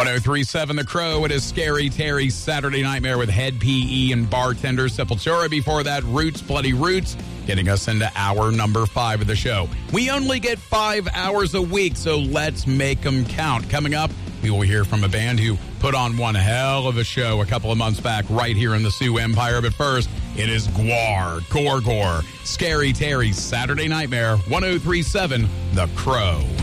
1037 The Crow. It is Scary Terry's Saturday Nightmare with head PE and bartender Sepultura. Before that, Roots, Bloody Roots, getting us into hour number 5 of the show. We only get 5 hours a week, so let's make them count. Coming up, we will hear from a band who put on one hell of a show a couple of months back right here in the Sioux Empire. But first, it is Gwar, Gorgor, Scary Terry's Saturday Nightmare, 1037 The Crow.